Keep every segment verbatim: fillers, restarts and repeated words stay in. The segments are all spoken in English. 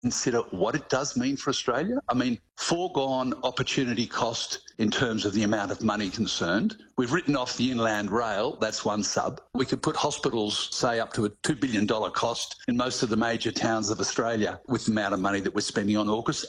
consider what it does mean for Australia? I mean, foregone opportunity cost in terms of the amount of money concerned. We've written off the inland rail, that's one sub. We could put hospitals, say, up to a two billion dollars cost in most of the major towns of Australia with the amount of money that we're spending on AUKUS.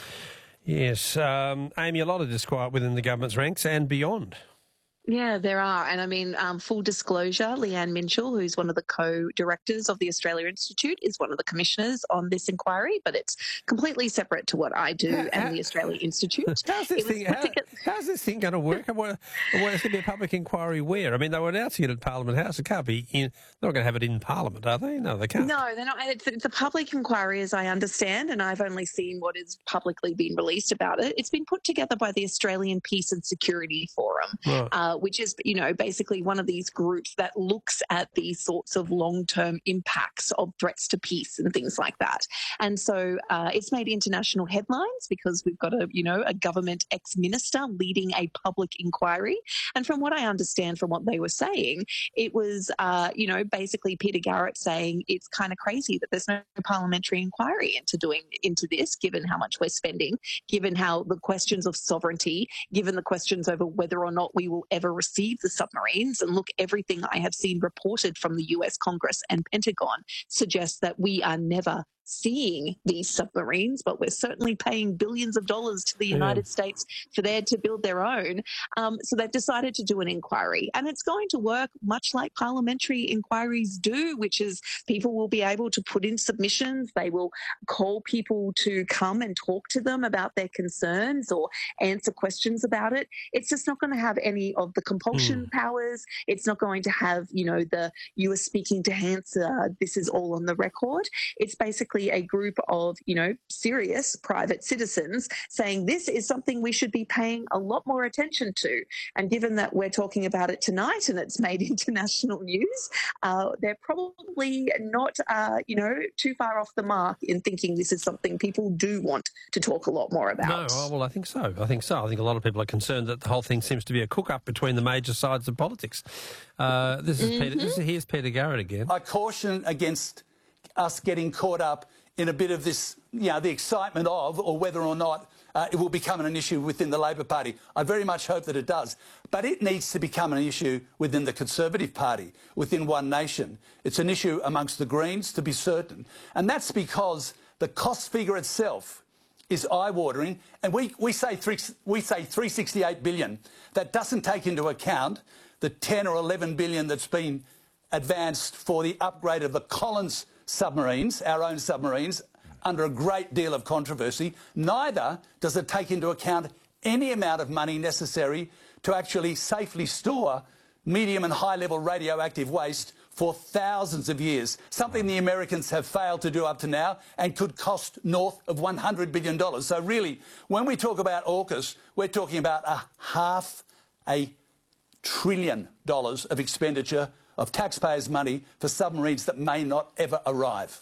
Yes, um, Amy, a lot of disquiet within the government's ranks and beyond. Yeah, there are. And I mean, um, full disclosure, Leanne Minchell, who's one of the co-directors of the Australia Institute, is one of the commissioners on this inquiry, but it's completely separate to what I do how, and how, the Australia Institute. How's this, thing, how, how's this thing going to work? And what, what, it's going to be a public inquiry where? I mean, they were announcing it at Parliament House. It can't be in, they're not going to have it in Parliament, are they? No, they can't. No, they're not. It's, it's a public inquiry, as I understand, and I've only seen what has publicly been released about it. It's been put together by the Australian Peace and Security Forum, right. uh, which is, you know, basically one of these groups that looks at these sorts of long-term impacts of threats to peace and things like that. And so uh, it's made international headlines because we've got a, you know, a government ex-minister leading a public inquiry. And from what I understand from what they were saying, it was, uh, you know, basically Peter Garrett saying it's kind of crazy that there's no parliamentary inquiry into doing into this, given how much we're spending, given how the questions of sovereignty, given the questions over whether or not we will ever receive the submarines. And look, everything I have seen reported from the U S Congress and Pentagon suggests that we are never seeing these submarines, but we're certainly paying billions of dollars to the United yeah. States for there to build their own. Um, so they've decided to do an inquiry, and it's going to work much like parliamentary inquiries do, which is people will be able to put in submissions. They will call people to come and talk to them about their concerns or answer questions about it. It's just not going to have any of the compulsion mm. powers. It's not going to have, you know, the you are speaking to Hansa, this is all on the record. It's basically a group of, you know, serious private citizens saying this is something we should be paying a lot more attention to. And given that we're talking about it tonight and it's made international news, uh, they're probably not, uh, you know, too far off the mark in thinking this is something people do want to talk a lot more about. No, oh, well, I think so. I think so. I think a lot of people are concerned that the whole thing seems to be a cook-up between the major sides of politics. Uh, this is mm-hmm. Peter. This is, here's Peter Garrett again. I caution against us getting caught up in a bit of this, you know, the excitement of, or whether or not uh, it will become an issue within the Labor Party. I very much hope that it does. But it needs to become an issue within the Conservative Party, within One Nation. It's an issue amongst the Greens, to be certain. And that's because the cost figure itself is eye-watering, and we, we say three, we say three hundred sixty-eight billion dollars. That doesn't take into account the ten or eleven billion dollars that's been advanced for the upgrade of the Collins submarines, our own submarines, under a great deal of controversy. Neither does it take into account any amount of money necessary to actually safely store medium and high-level radioactive waste for thousands of years, something the Americans have failed to do up to now and could cost north of one hundred billion dollars. So really, when we talk about AUKUS, we're talking about a half a trillion dollars of expenditure of taxpayers' money for submarines that may not ever arrive.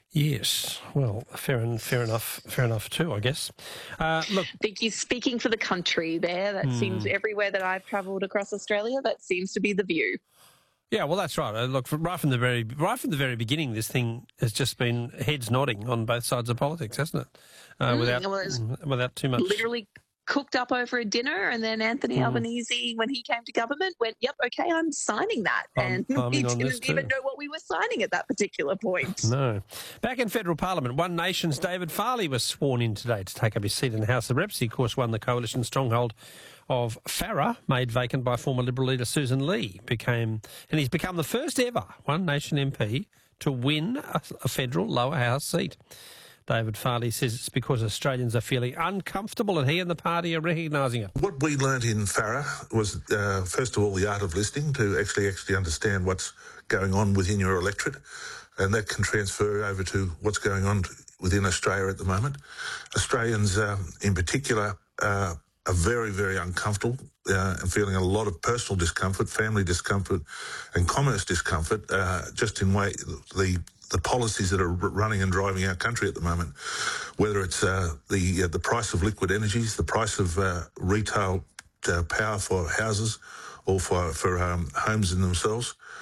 Yes, well, fair and fair enough, fair enough too, I guess. Uh, look, I think you're speaking for the country there. That mm. seems everywhere that I've travelled across Australia. That seems to be the view. Yeah, well, that's right. Uh, look, right from the very right from the very beginning, this thing has just been heads nodding on both sides of politics, hasn't it? Uh, mm, without well, without too much. Literally cooked up over a dinner, and then Anthony mm. Albanese, when he came to government, went, yep, okay, I'm signing that. I'm, and I'm we didn't even too. know what we were signing at that particular point. No. Back in federal parliament, One Nation's David Farley was sworn in today to take up his seat in the House of Reps. He, of course, won the coalition stronghold of Farrer, made vacant by former Liberal leader Susan Lee. Became, and he's become the first ever One Nation M P to win a, a federal lower house seat. David Farley says it's because Australians are feeling uncomfortable and he and the party are recognising it. What we learnt in Farrer was, uh, first of all, the art of listening, to actually actually understand what's going on within your electorate, and that can transfer over to what's going on within Australia at the moment. Australians, uh, in particular, uh, are very, very uncomfortable uh, and feeling a lot of personal discomfort, family discomfort and commerce discomfort, uh, just in way the the policies that are running and driving our country at the moment, whether it's uh, the uh, the price of liquid energies, the price of uh, retail uh, power for houses or for, for um, homes in themselves.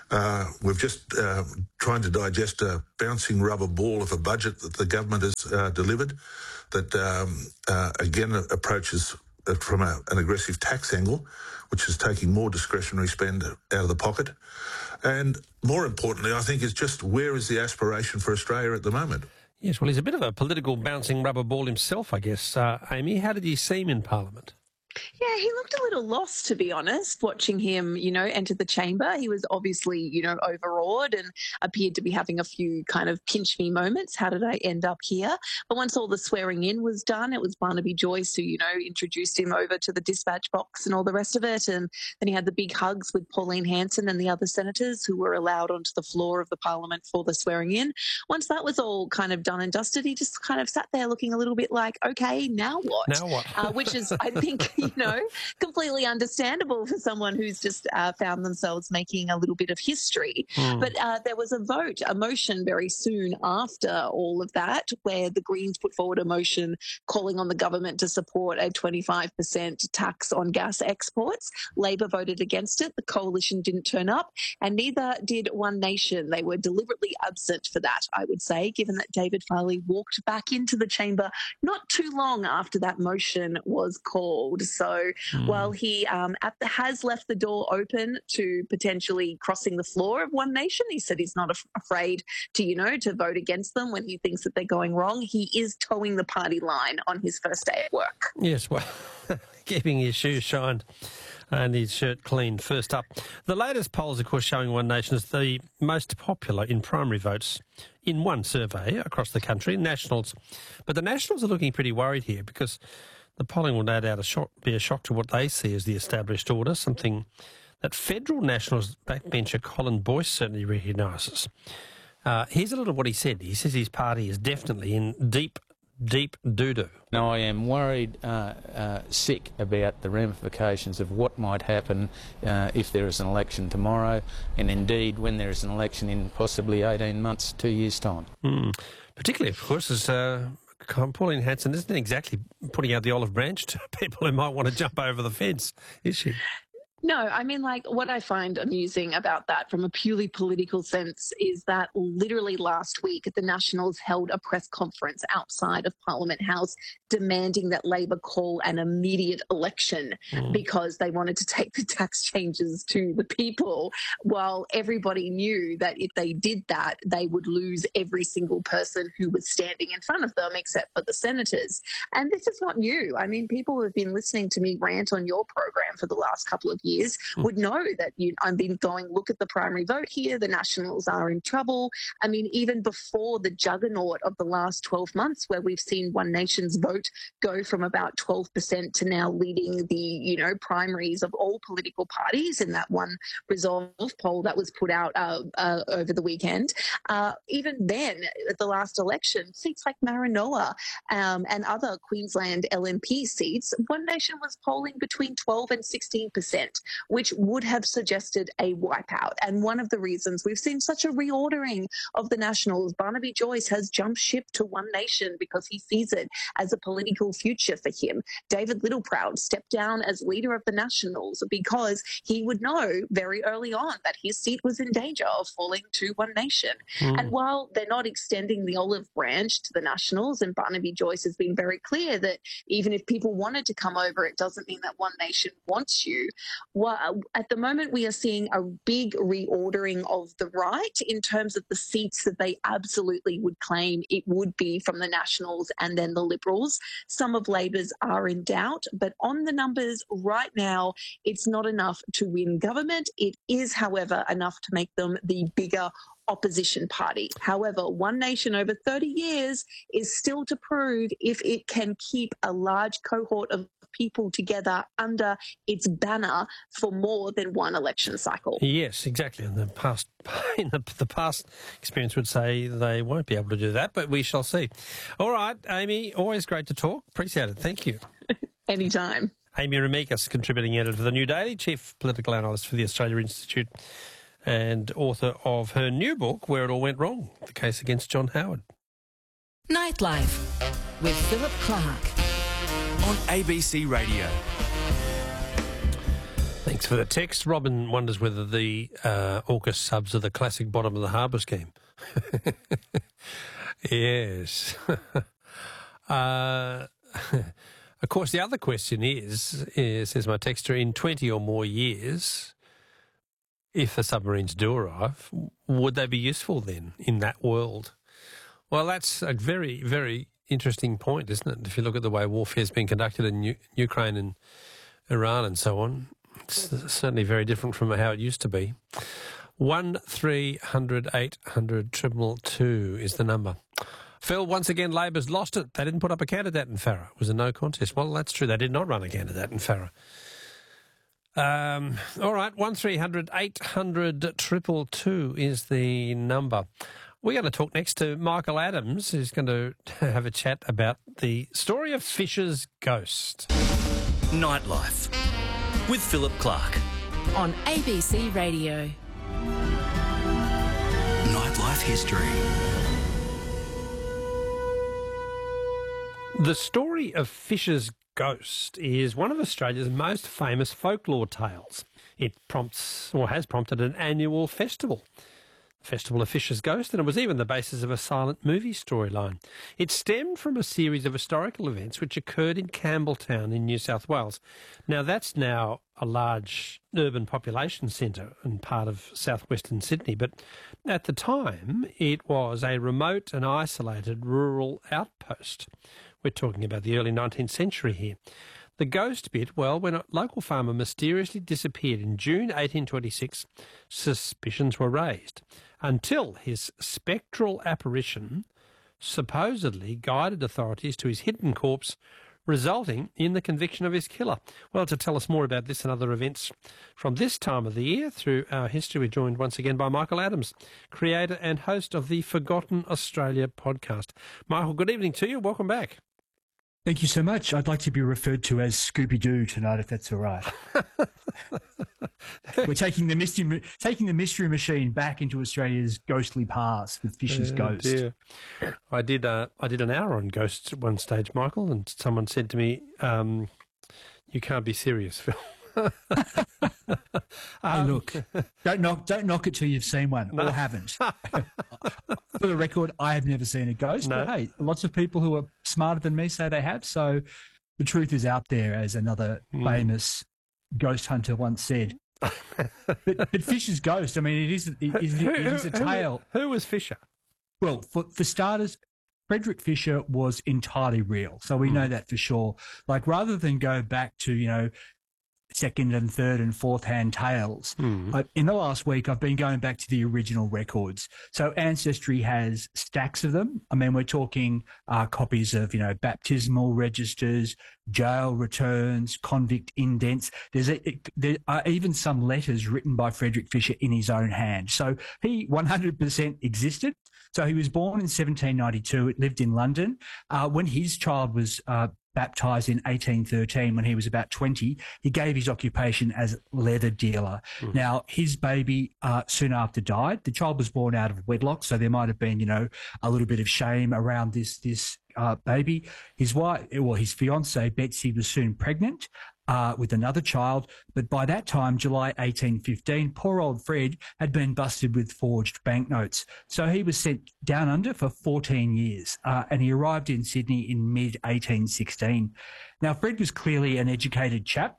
Uh, we've just uh, trying to digest a bouncing rubber ball of a budget that the government has uh, delivered that, um, uh, again, approaches it from a, an aggressive tax angle, which is taking more discretionary spend out of the pocket. And more importantly, I think, is just where is the aspiration for Australia at the moment? Yes, well, he's a bit of a political bouncing rubber ball himself, I guess. Uh, Amy, how did you see him in Parliament? Yeah, he looked a little lost, to be honest, watching him, you know, enter the chamber. He was obviously, you know, overawed and appeared to be having a few kind of pinch me moments. How did I end up here? But once all the swearing in was done, it was Barnaby Joyce who, you know, introduced him over to the dispatch box and all the rest of it. And then he had the big hugs with Pauline Hanson and the other senators who were allowed onto the floor of the parliament for the swearing in. Once that was all kind of done and dusted, he just kind of sat there looking a little bit like, okay, now what? Now what? uh, which is, I think, you know, completely understandable for someone who's just uh, found themselves making a little bit of history. Mm. But uh, there was a vote, a motion very soon after all of that, where the Greens put forward a motion calling on the government to support a twenty-five percent tax on gas exports. Labor voted against it. The coalition didn't turn up, and neither did One Nation. They were deliberately absent for that, I would say, given that David Farley walked back into the chamber not too long after that motion was called. So mm. while he um, at the, has left the door open to potentially crossing the floor of One Nation, he said he's not af- afraid to, you know, to vote against them when he thinks that they're going wrong. He is towing the party line on his first day at work. Yes, well, keeping his shoes shined and his shirt clean. First up, the latest polls, of course, showing One Nation as the most popular in primary votes in one survey across the country, Nationals. But the Nationals are looking pretty worried here because the polling will no doubt a shock, be a shock to what they see as the established order, something that federal Nationals backbencher Colin Boyce certainly recognises. Uh, here's a little of what he said. He says his party is definitely in deep, deep doo-doo. Now, I am worried, uh, uh, sick about the ramifications of what might happen uh, if there is an election tomorrow, and indeed when there is an election in possibly eighteen months, two years' time. Mm. Particularly, of course, as uh, Pauline Hanson isn't exactly putting out the olive branch to people who might want to jump over the fence, is she? No, I mean, like, what I find amusing about that from a purely political sense is that literally last week the Nationals held a press conference outside of Parliament House demanding that Labor call an immediate election mm. because they wanted to take the tax changes to the people, while everybody knew that if they did that, they would lose every single person who was standing in front of them except for the senators. And this is not new. I mean, people who have been listening to me rant on your program for the last couple of years years would know that you, I've been going, look at the primary vote here, the Nationals are in trouble. I mean, even before the juggernaut of the last twelve months, where we've seen One Nation's vote go from about twelve percent to now leading the, you know, primaries of all political parties in that one Resolve poll that was put out uh, uh, over the weekend. Uh, even then, at the last election, seats like Maranoa um, and other Queensland L N P seats, One Nation was polling between twelve and sixteen percent. Which would have suggested a wipeout. And one of the reasons we've seen such a reordering of the Nationals, Barnaby Joyce has jumped ship to One Nation because he sees it as a political future for him. David Littleproud stepped down as leader of the Nationals because he would know very early on that his seat was in danger of falling to One Nation. Mm. And while they're not extending the olive branch to the Nationals, and Barnaby Joyce has been very clear that even if people wanted to come over, it doesn't mean that One Nation wants you. Well, at the moment, we are seeing a big reordering of the right in terms of the seats that they absolutely would claim it would be from the Nationals and then the Liberals. Some of Labor's are in doubt, but on the numbers right now, it's not enough to win government. It is, however, enough to make them the bigger opposition party. However, One Nation over thirty years is still to prove if it can keep a large cohort of people together under its banner for more than one election cycle. Yes, exactly. And the past, in the, the past experience would say they won't be able to do that, but we shall see. All right, Amy, always great to talk. Appreciate it. Thank you. Anytime. Amy Remeikis, contributing editor of The New Daily, chief political analyst for the Australia Institute, and author of her new book, Where It All Went Wrong, The Case Against John Howard. Nightlife with Philip Clark. On A B C Radio. Thanks for the text. Robin wonders whether the uh, AUKUS subs are the classic bottom of the harbour scheme. Yes. uh, of course, the other question is, is, says my texter, in twenty or more years, if the submarines do arrive, would they be useful then in that world? Well, that's a very, very interesting point, isn't it? If you look at the way warfare's been conducted in U- Ukraine and Iran and so on, it's certainly very different from how it used to be. One three hundred eight hundred triple two is the number. Phil, once again, Labor's lost it. They didn't put up a candidate in Farrer. It was a no contest. Well, that's true. They did not run a candidate in Farrer. Um, all right, one three hundred eight hundred triple two is the number. We're going to talk next to Michael Adams, who's going to have a chat about the story of Fisher's ghost. Nightlife with Philip Clark on A B C Radio. Nightlife history. The story of Fisher's ghost is one of Australia's most famous folklore tales. It prompts, or has prompted, an annual festival. Festival of Fisher's Ghost, and it was even the basis of a silent movie storyline. It stemmed from a series of historical events which occurred in Campbelltown in New South Wales. Now, that's now a large urban population centre and part of southwestern Sydney, but at the time it was a remote and isolated rural outpost. We're talking about the early nineteenth century here. The ghost bit, well, when a local farmer mysteriously disappeared in June eighteen twenty-six, suspicions were raised, until his spectral apparition supposedly guided authorities to his hidden corpse, resulting in the conviction of his killer. Well, to tell us more about this and other events from this time of the year through our history, we're joined once again by Michael Adams, creator and host of the Forgotten Australia podcast. Michael, good evening to you. Welcome back. Thank you so much. I'd like to be referred to as Scooby-Doo tonight, if that's all right. We're taking the mystery, taking the mystery machine back into Australia's ghostly past with Fisher's oh, Ghost. Dear. I did. Uh, I did an hour on ghosts at one stage, Michael, and someone said to me, um, "You can't be serious, Phil." Hey, look, don't knock, don't knock it till you've seen one, no. or haven't. For the record, I have never seen a ghost, no. but hey, lots of people who are smarter than me say they have, so the truth is out there, as another mm. famous ghost hunter once said. but, but Fisher's ghost, I mean, it is, it is, it is a tale. Who, who was Fisher? Well, for, for starters, Frederick Fisher was entirely real, so we mm. know that for sure. Like, rather than go back to, you know, second and third and fourth hand tales. Mm. Uh, in the last week, I've been going back to the original records. So Ancestry has stacks of them. I mean, we're talking uh, copies of, you know, baptismal registers, jail returns, convict indents. There's a, it, there are even some letters written by Frederick Fisher in his own hand. So he one hundred percent existed. So he was born in seventeen ninety-two, lived in London. Uh, when his child was uh, baptised in eighteen thirteen, when he was about twenty, he gave his occupation as leather dealer. Mm. Now, his baby uh, soon after died. The child was born out of wedlock, so there might have been, you know, a little bit of shame around this this uh, baby. His wife, well, his fiancée, Betsy, was soon pregnant Uh, with another child, but by that time, July eighteen fifteen, poor old Fred had been busted with forged banknotes. So he was sent down under for fourteen years, uh, and he arrived in Sydney in mid eighteen sixteen. Now, Fred was clearly an educated chap.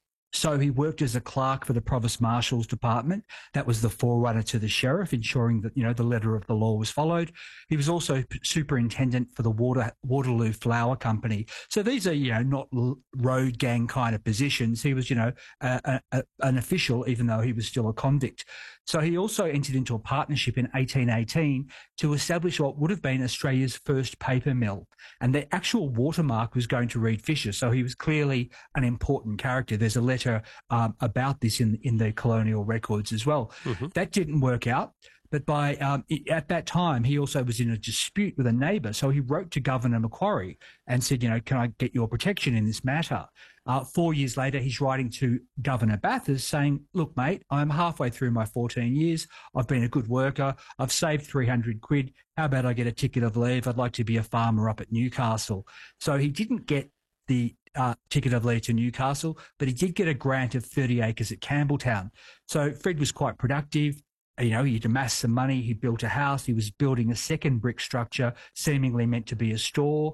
So he worked as a clerk for the Provost Marshal's Department. That was the forerunner to the sheriff, ensuring that, you know, the letter of the law was followed. He was also superintendent for the Water, Waterloo Flour Company. So these are, you know, not road gang kind of positions. He was, you know, a, a, an official, even though he was still a convict. So he also entered into a partnership in eighteen eighteen to establish what would have been Australia's first paper mill. And the actual watermark was going to read Fisher. So he was clearly an important character. There's a letter um, about this in, in the colonial records as well. Mm-hmm. That didn't work out. But by um, at that time, he also was in a dispute with a neighbour. So he wrote to Governor Macquarie and said, you know, can I get your protection in this matter? Uh, four years later, he's writing to Governor Bathurst saying, look, mate, I'm halfway through my fourteen years. I've been a good worker. I've saved three hundred quid. How about I get a ticket of leave? I'd like to be a farmer up at Newcastle. So he didn't get the uh, ticketively to Newcastle, but he did get a grant of thirty acres at Campbelltown. So Fred was quite productive. You know, he'd amassed some money. He built a house. He was building a second brick structure, seemingly meant to be a store.